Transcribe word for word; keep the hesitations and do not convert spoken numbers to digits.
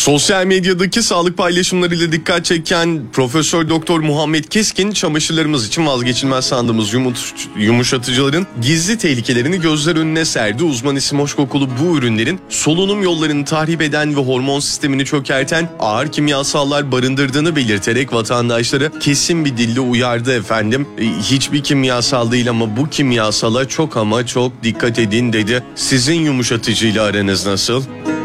Sosyal medyadaki sağlık paylaşımlarıyla dikkat çeken Profesör Doktor Muhammed Keskin, çamaşırlarımız için vazgeçilmez sandığımız yumuşatıcıların gizli tehlikelerini gözler önüne serdi. Uzman isim hoş kokulu bu ürünlerin solunum yollarını tahrip eden ve hormon sistemini çökerten ağır kimyasallar barındırdığını belirterek vatandaşları kesin bir dille uyardı efendim. Hiçbir kimyasal değil ama bu kimyasala çok ama çok dikkat edin dedi. Sizin yumuşatıcıyla aranız nasıl?